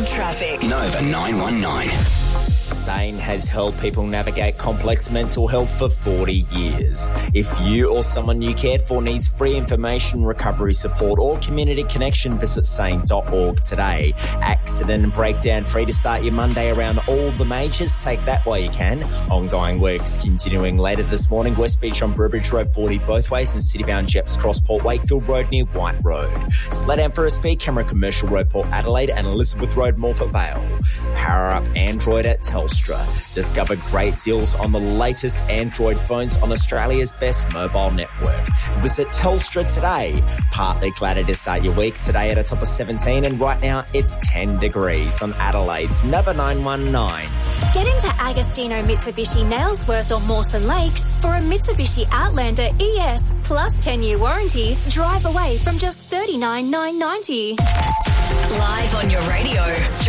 traffic. Nova 919. SANE has helped people navigate complex mental health for 40 years. If you or someone you care for needs free information, recovery support or community connection, visit sane.org today. Accident and breakdown free to start your Monday around all the majors. Take that while you can. Ongoing works continuing later this morning. West Beach on Burbridge Road 40 both ways and citybound Jeps Cross Port Wakefield Road near White Road. Slow down for a speed camera, Commercial Road Port Adelaide and Elizabeth Road Morphett Vale. Power up Android at Telstra. Discover great deals on the latest Android phones on Australia's best mobile network. Visit Telstra today. Partly cloudy to start your week. Today at a top of 17 and right now it's 10 degrees on Adelaide's Nova 919. Get into Agostino Mitsubishi Nailsworth or Mawson Lakes for a Mitsubishi Outlander ES plus 10-year warranty. Drive away from just $39,990. Live on your radio.